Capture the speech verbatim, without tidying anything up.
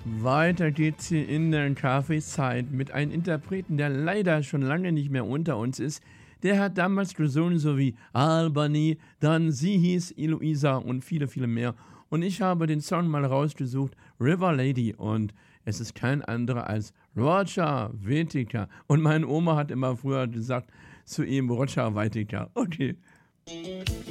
Weiter geht's hier in der Kaffeeszeit mit einem Interpreten, der leider schon lange nicht mehr unter uns ist. Der hat damals gesungen, so wie Albany, dann Sie hieß Eloisa und viele, viele mehr. Und ich habe den Song mal rausgesucht, River Lady. Und es ist kein anderer als Roger Whittaker. Und meine Oma hat immer früher gesagt zu ihm, Roger Whittaker. Okay.